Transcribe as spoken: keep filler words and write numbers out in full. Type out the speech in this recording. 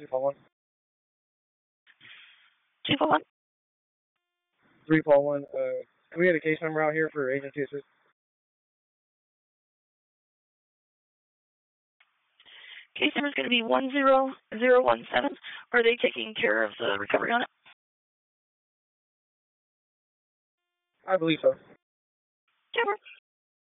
two four one. two four one? three four one. Uh, can we get a case number out here for agency assist? Case number is going to be one zero zero one seven. Are they taking care of the recovery on it? I believe so. Cover.